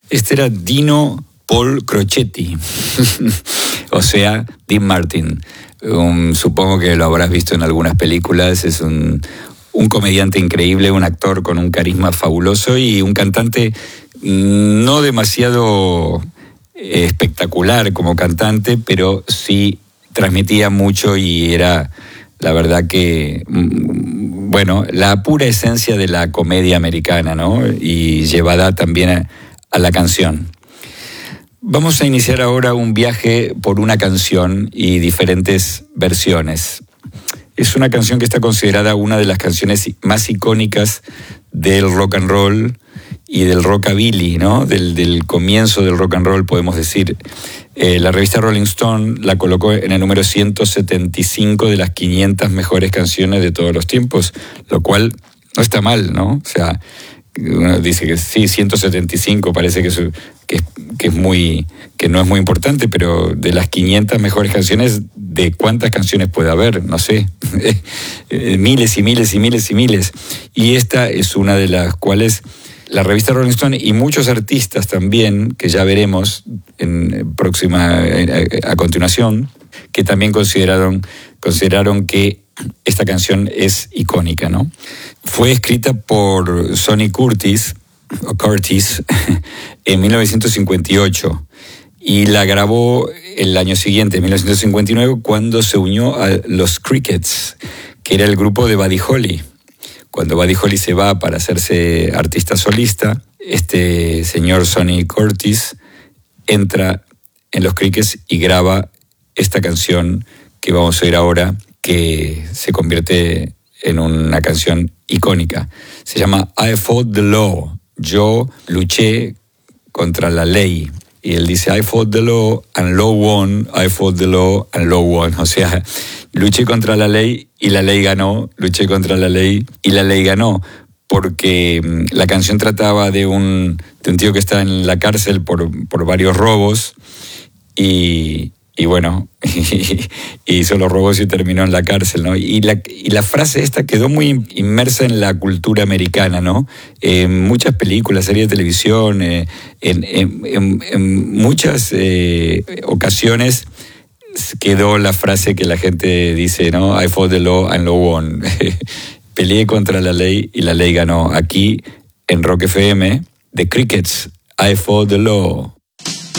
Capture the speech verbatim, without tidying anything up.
Este era Dino Paul Crocetti, o sea, Dean Martin. Um, supongo que lo habrás visto en algunas películas. Es un, un comediante increíble, un actor con un carisma fabuloso y un cantante no demasiado espectacular como cantante, pero sí transmitía mucho y era, la verdad que, bueno, la pura esencia de la comedia americana, ¿no? Y llevada también a, a la canción. Vamos a iniciar ahora un viaje por una canción y diferentes versiones. Es una canción que está considerada una de las canciones más icónicas del rock and roll y del rockabilly, ¿no? Del, del comienzo del rock and roll, podemos decir. Eh, la revista Rolling Stone la colocó en el número ciento setenta y cinco de las quinientas mejores canciones de todos los tiempos, lo cual no está mal, ¿no? O sea, uno dice que sí, ciento setenta y cinco parece que es, que, que es muy, que no es muy importante, pero de las quinientas mejores canciones, ¿de cuántas canciones puede haber? No sé, miles y miles y miles y miles. Y esta es una de las cuales la revista Rolling Stone y muchos artistas también, que ya veremos en próxima, a, a continuación, que también consideraron, consideraron que esta canción es icónica, ¿no? Fue escrita por Sonny Curtis, o Curtis, en mil novecientos cincuenta y ocho y la grabó el año siguiente, en mil novecientos cincuenta y nueve, cuando se unió a los Crickets, que era el grupo de Buddy Holly. Cuando Buddy Holly se va para hacerse artista solista, este señor Sonny Curtis entra en los Crickets y graba esta canción que vamos a oír ahora, que se convierte en una canción icónica. Se llama I Fought the Law. Yo luché contra la ley. Y él dice, I fought the law and law won, I fought the law and law won. O sea, luché contra la ley y la ley ganó, luché contra la ley y la ley ganó. Porque la canción trataba de un, de un tío que está en la cárcel por, por varios robos y... Y bueno, hizo los robos y terminó en la cárcel, ¿no? Y la, y la frase esta quedó muy inmersa en la cultura americana, ¿no? En muchas películas, series de televisión, eh, en, en, en, en muchas eh, ocasiones quedó la frase que la gente dice, ¿no? I fought the law and law won. Peleé contra la ley y la ley ganó. Aquí, en Rock F M, The Crickets, I fought the law.